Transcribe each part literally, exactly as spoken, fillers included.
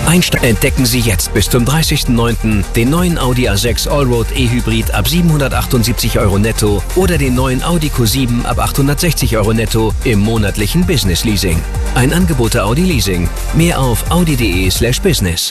Einste- Entdecken Sie jetzt bis zum dreißigsten neunten den neuen Audi A sechs Allroad E-Hybrid ab siebenhundertachtundsiebzig Euro netto oder den neuen Audi Q sieben ab achthundertsechzig Euro netto im monatlichen Business Leasing. Ein Angebot der Audi Leasing. Mehr auf audi.de slash business.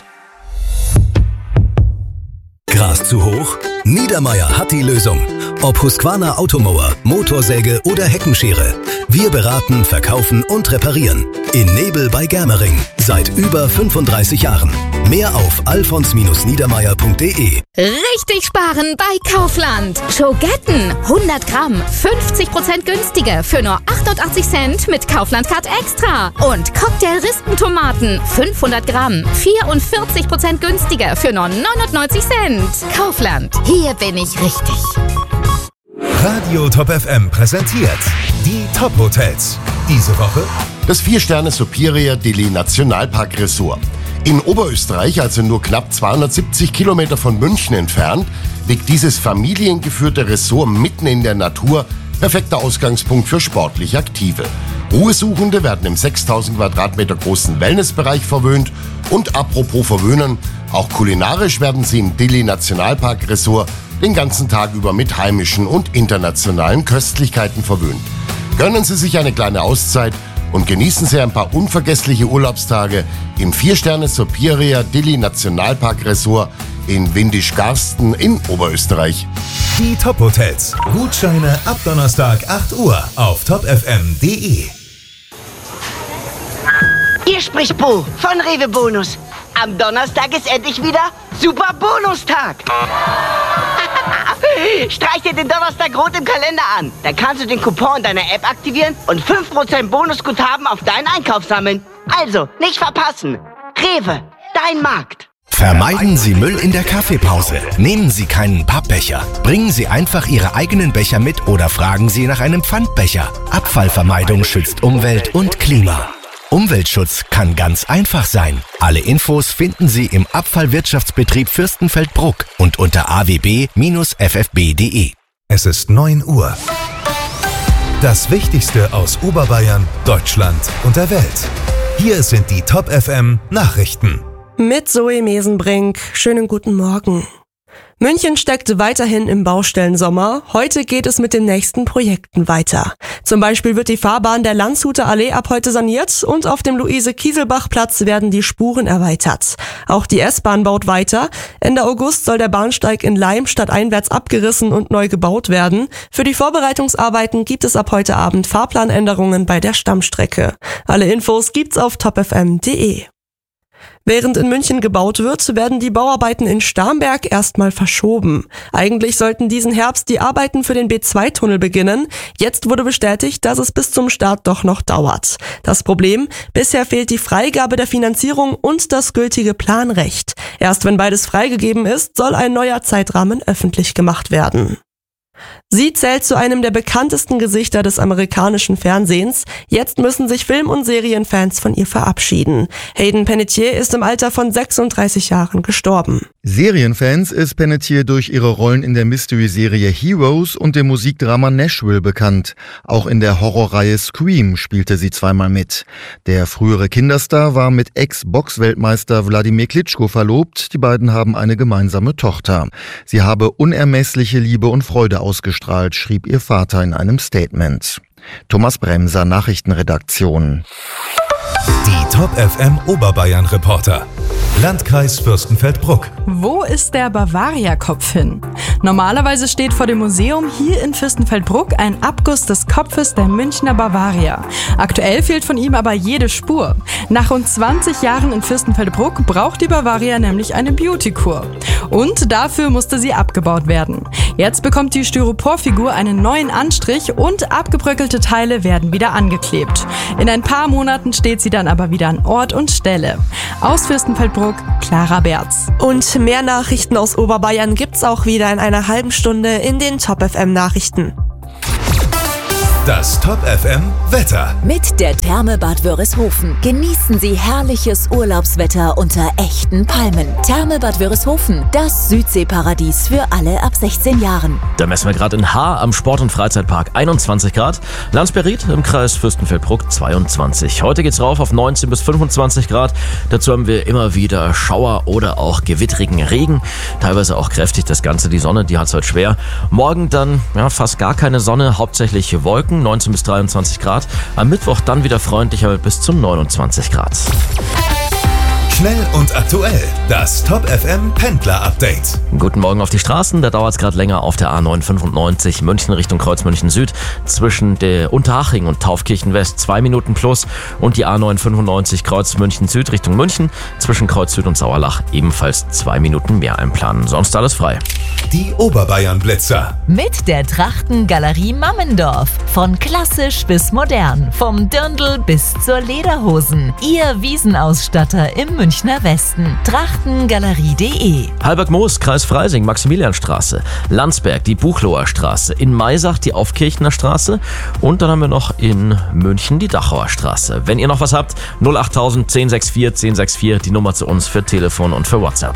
Gras zu hoch? Niedermaier hat die Lösung. Ob Husqvarna Automower, Motorsäge oder Heckenschere. Wir beraten, verkaufen und reparieren. In Nebel bei Germering. Seit über fünfunddreißig Jahren. Mehr auf alfons niedermaier punkt de. Richtig sparen bei Kaufland. Schogetten hundert Gramm, fünfzig Prozent günstiger für nur achtundachtzig Cent mit Kaufland Card Extra. Und Cocktail-Rispentomaten fünfhundert Gramm, vierundvierzig Prozent günstiger für nur neunundneunzig Cent. Kaufland, hier bin ich richtig. Radio Top F M präsentiert die Top Hotels. Diese Woche das vier Sterne Superior Dili Nationalpark Resort. In Oberösterreich, also nur knapp zweihundertsiebzig Kilometer von München entfernt, liegt dieses familiengeführte Resort mitten in der Natur. Perfekter Ausgangspunkt für sportlich Aktive. Ruhesuchende werden im sechstausend Quadratmeter großen Wellnessbereich verwöhnt. Und apropos verwöhnen, auch kulinarisch werden Sie im Dili Nationalpark Resort den ganzen Tag über mit heimischen und internationalen Köstlichkeiten verwöhnt. Gönnen Sie sich eine kleine Auszeit und genießen Sie ein paar unvergessliche Urlaubstage im vier Sterne Superior Dili Nationalpark Resort in Windisch-Garsten in Oberösterreich. Die Top Hotels. Gutscheine ab Donnerstag acht Uhr auf top f m punkt de. Hier spricht Bo von Rewe Bonus. Am Donnerstag ist endlich wieder Super Bonustag. Streich dir den Donnerstag rot im Kalender an. Dann kannst du den Coupon in deiner App aktivieren und fünf Prozent Bonusguthaben auf deinen Einkauf sammeln. Also, nicht verpassen. Rewe, dein Markt. Vermeiden Sie Müll in der Kaffeepause. Nehmen Sie keinen Pappbecher. Bringen Sie einfach Ihre eigenen Becher mit oder fragen Sie nach einem Pfandbecher. Abfallvermeidung schützt Umwelt und Klima. Umweltschutz kann ganz einfach sein. Alle Infos finden Sie im Abfallwirtschaftsbetrieb Fürstenfeldbruck und unter a w b Bindestrich f f b punkt de. Es ist neun Uhr. Das Wichtigste aus Oberbayern, Deutschland und der Welt. Hier sind die Top F M Nachrichten. Mit Zoe Mesenbrink. Schönen guten Morgen. München steckt weiterhin im Baustellensommer. Heute geht es mit den nächsten Projekten weiter. Zum Beispiel wird die Fahrbahn der Landshuter Allee ab heute saniert und auf dem Luise-Kieselbach-Platz werden die Spuren erweitert. Auch die S-Bahn baut weiter. Ende August soll der Bahnsteig in Leim stadteinwärts abgerissen und neu gebaut werden. Für die Vorbereitungsarbeiten gibt es ab heute Abend Fahrplanänderungen bei der Stammstrecke. Alle Infos gibt's auf top f m punkt de. Während in München gebaut wird, werden die Bauarbeiten in Starnberg erstmal verschoben. Eigentlich sollten diesen Herbst die Arbeiten für den B zwei Tunnel beginnen. Jetzt wurde bestätigt, dass es bis zum Start doch noch dauert. Das Problem? Bisher fehlt die Freigabe der Finanzierung und das gültige Planrecht. Erst wenn beides freigegeben ist, soll ein neuer Zeitrahmen öffentlich gemacht werden. Sie zählt zu einem der bekanntesten Gesichter des amerikanischen Fernsehens. Jetzt müssen sich Film- und Serienfans von ihr verabschieden. Hayden Panettiere ist im Alter von sechsunddreißig Jahren gestorben. Serienfans ist Panettiere durch ihre Rollen in der Mystery-Serie Heroes und dem Musikdrama Nashville bekannt. Auch in der Horrorreihe Scream spielte sie zweimal mit. Der frühere Kinderstar war mit Ex-Box-Weltmeister Wladimir Klitschko verlobt. Die beiden haben eine gemeinsame Tochter. Sie habe unermessliche Liebe und Freude ausgestrahlt, schrieb ihr Vater in einem Statement. Thomas Bremser, Nachrichtenredaktion. Die Top F M Oberbayern Reporter. Landkreis Fürstenfeldbruck. Wo ist der Bavaria-Kopf hin? Normalerweise steht vor dem Museum hier in Fürstenfeldbruck ein Abguss des Kopfes der Münchner Bavaria. Aktuell fehlt von ihm aber jede Spur. Nach rund zwanzig Jahren in Fürstenfeldbruck braucht die Bavaria nämlich eine Beauty-Kur. Und dafür musste sie abgebaut werden. Jetzt bekommt die Styroporfigur einen neuen Anstrich und abgebröckelte Teile werden wieder angeklebt. In ein paar Monaten steht sie dann aber wieder an Ort und Stelle. Aus Fürstenfeldbruck, Clara Berz. Und mehr Nachrichten aus Oberbayern gibt's auch wieder in einer halben Stunde in den Top F M Nachrichten. Das Top F M Wetter. Mit der Therme Bad Wörishofen genießen Sie herrliches Urlaubswetter unter echten Palmen. Therme Bad Wörishofen, das Südseeparadies für alle ab sechzehn Jahren. Da messen wir gerade in Haar am Sport- und Freizeitpark einundzwanzig Grad. Landsberried im Kreis Fürstenfeldbruck zweiundzwanzig. Heute geht's rauf auf neunzehn bis fünfundzwanzig Grad. Dazu haben wir immer wieder Schauer oder auch gewittrigen Regen. Teilweise auch kräftig das Ganze. Die Sonne, die hat's heute schwer. Morgen dann ja, fast gar keine Sonne, hauptsächlich Wolken, neunzehn bis dreiundzwanzig Grad. Am Mittwoch dann wieder freundlicher mit bis zu neunundzwanzig Grad. Schnell und aktuell, das Top F M Pendler Update. Guten Morgen auf die Straßen, da dauert es gerade länger auf der A neun fünfundneunzig München Richtung Kreuzmünchen Süd zwischen der Unterhaching und Taufkirchen West zwei Minuten plus und die A neun fünfundneunzig Kreuzmünchen Süd Richtung München zwischen Kreuz Süd und Sauerlach ebenfalls zwei Minuten mehr einplanen. Sonst alles frei. Die Oberbayern Blitzer. Mit der Trachtengalerie Mammendorf. Von klassisch bis modern, vom Dirndl bis zur Lederhosen. Ihr Wiesenausstatter im Münchner Westen. Trachtengalerie punkt de. Halberg-Moos, Kreis Freising, Maximilianstraße. Landsberg, die Buchloer Straße. In Maisach die Aufkirchner Straße. Und dann haben wir noch in München die Dachauer Straße. Wenn ihr noch was habt, null achttausend zehn sechs vier zehn sechs vier, die Nummer zu uns für Telefon und für WhatsApp.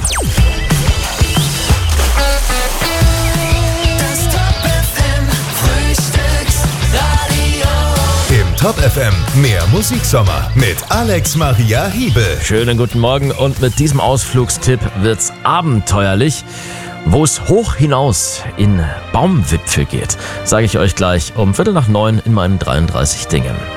Top F M, mehr Musiksommer mit Alex Maria Hiebel. Schönen guten Morgen und mit diesem Ausflugstipp wird's abenteuerlich. Wo es hoch hinaus in Baumwipfel geht, sage ich euch gleich um Viertel nach neun in meinen dreiunddreißig Dingen.